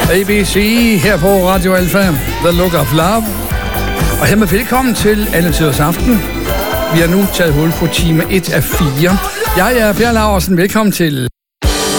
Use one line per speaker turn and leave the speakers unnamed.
ABC her på Radio Alfa, The Look of Love. Og hermed velkommen til Alle Tiders Aften. Vi har nu taget hul på time 1 af 4. Jeg er Per Laursen, velkommen til.